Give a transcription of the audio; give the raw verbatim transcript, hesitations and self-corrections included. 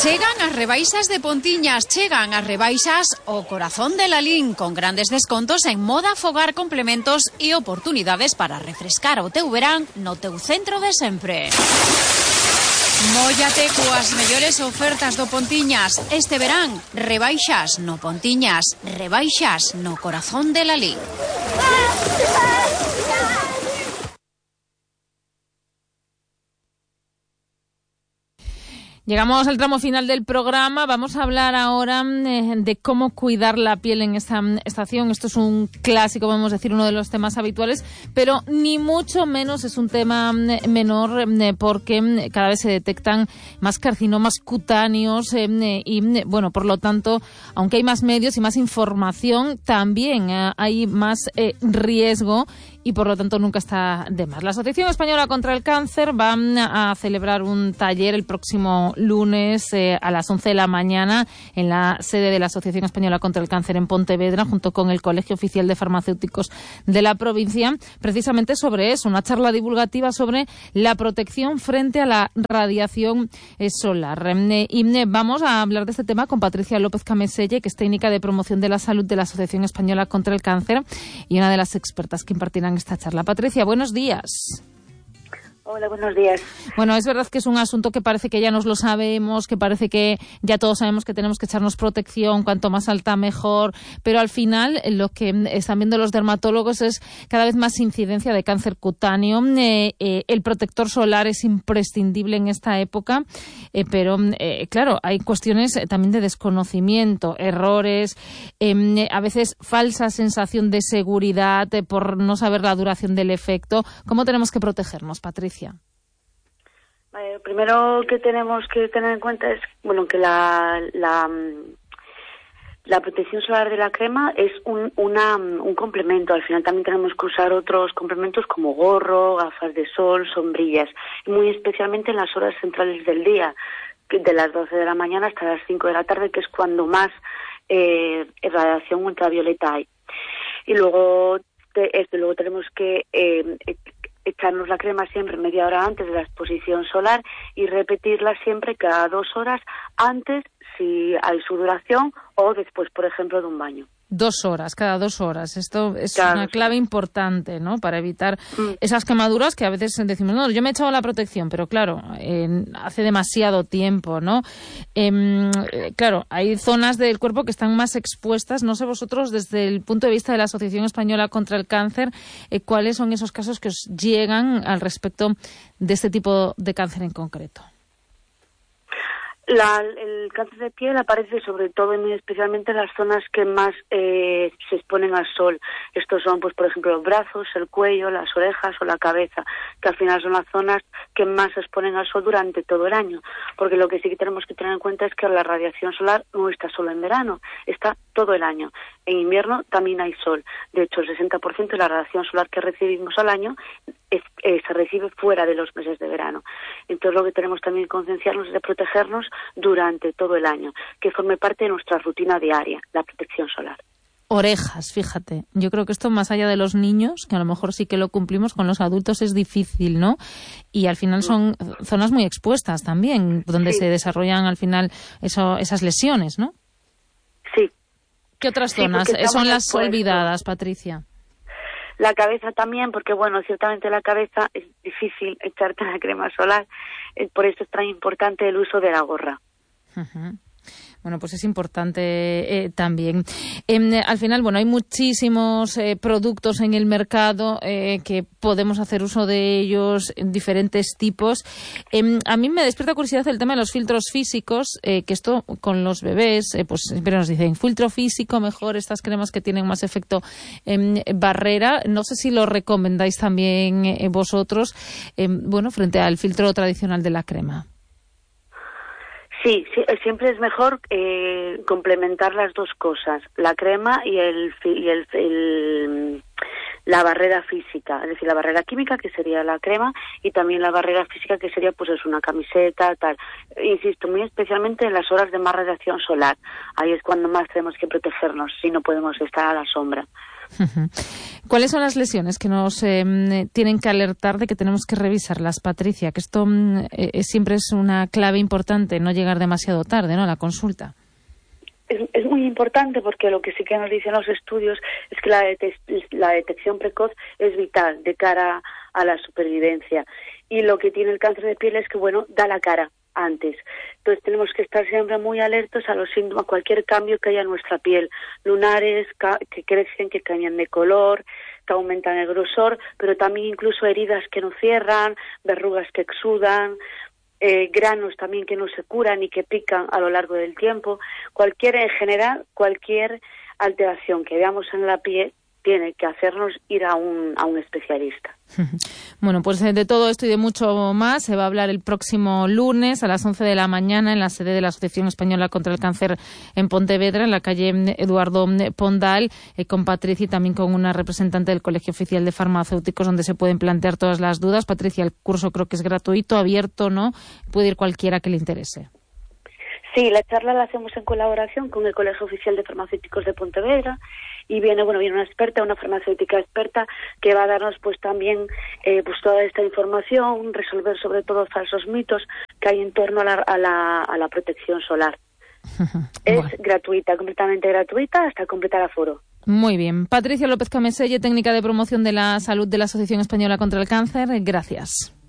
Chegan as rebaixas de Pontiñas, chegan as rebaixas o corazón de Lalín, con grandes descontos en moda, fogar, complementos e oportunidades para refrescar o teu verán no teu centro de sempre. Móllate coas mellores ofertas do Pontiñas. Este verán, rebaixas no Pontiñas, rebaixas no corazón de Lalín. Llegamos al tramo final del programa. Vamos a hablar ahora eh, de cómo cuidar la piel en esta estación. Esto es un clásico, vamos a decir, uno de los temas habituales, pero ni mucho menos es un tema menor eh, porque cada vez se detectan más carcinomas cutáneos eh, y, bueno, por lo tanto, aunque hay más medios y más información, también eh, hay más eh, riesgo y por lo tanto nunca está de más. La Asociación Española contra el Cáncer va a celebrar un taller el próximo lunes eh, a las once de la mañana en la sede de la Asociación Española contra el Cáncer en Pontevedra, junto con el Colegio Oficial de Farmacéuticos de la provincia, precisamente sobre eso, una charla divulgativa sobre la protección frente a la radiación eh, solar. Eh, y eh, vamos a hablar de este tema con Patricia López Cameselle, que es técnica de promoción de la salud de la Asociación Española contra el Cáncer y una de las expertas que impartirán esta charla. Patricia, buenos días. Hola, buenos días. Bueno, es verdad que es un asunto que parece que ya nos lo sabemos, que parece que ya todos sabemos que tenemos que echarnos protección, cuanto más alta mejor, pero al final lo que están viendo los dermatólogos es cada vez más incidencia de cáncer cutáneo. Eh, eh, el protector solar es imprescindible en esta época, eh, pero eh, claro, hay cuestiones también de desconocimiento, errores, eh, a veces falsa sensación de seguridad eh, por no saber la duración del efecto. ¿Cómo tenemos que protegernos, Patricia? Vale, lo primero que tenemos que tener en cuenta es, bueno, que la la, la protección solar de la crema es un, una, un complemento. Al final también tenemos que usar otros complementos como gorro, gafas de sol, sombrillas, y muy especialmente en las horas centrales del día, de las doce de la mañana hasta las cinco de la tarde, que es cuando más eh, radiación ultravioleta hay. Y luego, te, este, luego tenemos que eh, echarnos la crema siempre media hora antes de la exposición solar y repetirla siempre cada dos horas antes, si hay sudoración, o después, por ejemplo, de un baño. Dos horas, cada dos horas. Esto es cada una clave importante, ¿no? Para evitar mm. esas quemaduras que a veces decimos, no, yo me he echado la protección, pero claro, eh, hace demasiado tiempo, ¿no? Eh, claro, hay zonas del cuerpo que están más expuestas. No sé vosotros, desde el punto de vista de la Asociación Española contra el Cáncer, eh, ¿cuáles son esos casos que os llegan al respecto de este tipo de cáncer en concreto? La, el cáncer de piel aparece sobre todo y muy especialmente en las zonas que más eh, se exponen al sol. Estos son, pues, por ejemplo, los brazos, el cuello, las orejas o la cabeza, que al final son las zonas que más se exponen al sol durante todo el año. Porque lo que sí que tenemos que tener en cuenta es que la radiación solar no está solo en verano, está todo el año. En invierno también hay sol. De hecho, el sesenta por ciento de la radiación solar que recibimos al año es, eh, se recibe fuera de los meses de verano. Entonces, lo que tenemos también que concienciarnos es de protegernos durante todo el año, que forme parte de nuestra rutina diaria, la protección solar. Orejas, fíjate. Yo creo que esto, más allá de los niños, que a lo mejor sí que lo cumplimos, con los adultos es difícil, ¿no? Y al final son zonas muy expuestas también, donde sí. se desarrollan al final eso, esas lesiones, ¿no? Sí. ¿Qué otras sí, zonas son las expuestos. olvidadas, Patricia? La cabeza también, porque bueno, ciertamente la cabeza es difícil echarte la crema solar, eh, por eso es tan importante el uso de la gorra. Uh-huh. Bueno, pues es importante eh, también. Eh, al final, bueno, hay muchísimos eh, productos en el mercado eh, que podemos hacer uso de ellos en diferentes tipos. Eh, a mí me despierta curiosidad el tema de los filtros físicos, eh, que esto con los bebés, eh, pues siempre nos dicen filtro físico, mejor estas cremas que tienen más efecto eh, barrera. No sé si lo recomendáis también eh, vosotros, eh, bueno, frente al filtro tradicional de la crema. Sí, sí, siempre es mejor eh, complementar las dos cosas, la crema y el y el, el la barrera física, es decir, la barrera química, que sería la crema, y también la barrera física, que sería pues es una camiseta, tal. Insisto, muy especialmente en las horas de más radiación solar. Ahí es cuando más tenemos que protegernos, si no podemos estar a la sombra. ¿Cuáles son las lesiones que nos eh, tienen que alertar de que tenemos que revisarlas, Patricia? Que esto eh, siempre es una clave importante, no llegar demasiado tarde, ¿no?, a la consulta. Es, es muy importante porque lo que sí que nos dicen los estudios es que la, det- la detección precoz es vital de cara a la supervivencia. Y lo que tiene el cáncer de piel es que, bueno, da la cara antes. Entonces tenemos que estar siempre muy alertos a los síntomas, a cualquier cambio que haya en nuestra piel. Lunares ca- que crecen, que cambian de color, que aumentan el grosor, pero también incluso heridas que no cierran, verrugas que exudan, eh, granos también que no se curan y que pican a lo largo del tiempo. Cualquier, en general, cualquier alteración que veamos en la piel tiene que hacernos ir a un, a un especialista. Bueno, pues de todo esto y de mucho más se va a hablar el próximo lunes a las once de la mañana en la sede de la Asociación Española contra el Cáncer en Pontevedra, en la calle Eduardo Pondal, eh, con Patricia y también con una representante del Colegio Oficial de Farmacéuticos, donde se pueden plantear todas las dudas. Patricia, el curso creo que es gratuito, abierto, ¿no? Puede ir cualquiera que le interese. Sí, la charla la hacemos en colaboración con el Colegio Oficial de Farmacéuticos de Pontevedra y viene, bueno, viene una experta, una farmacéutica experta que va a darnos pues también eh, pues toda esta información, resolver sobre todo falsos mitos que hay en torno a la, a la, a la protección solar. Es bueno. gratuita, completamente gratuita hasta completar aforo. Muy bien. Patricia López Cameselle, técnica de promoción de la salud de la Asociación Española contra el Cáncer, gracias.